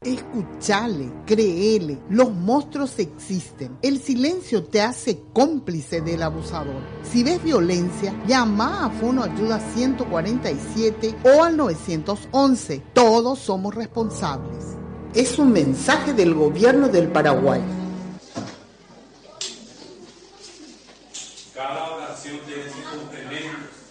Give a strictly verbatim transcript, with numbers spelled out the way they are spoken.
Escuchale, créele, los monstruos existen. El silencio te hace cómplice del abusador. Si ves violencia, llama a Fono Ayuda ciento cuarenta y siete o al nueve once. Todos somos responsables. Es un mensaje del gobierno del Paraguay. Cada oración tiene sus complementos.